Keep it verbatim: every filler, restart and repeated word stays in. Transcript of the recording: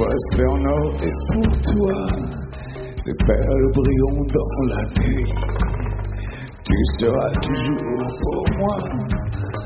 bracelet en or est pour toi. Ces perles brillant dans la nuit. Tu seras toujours pour moi.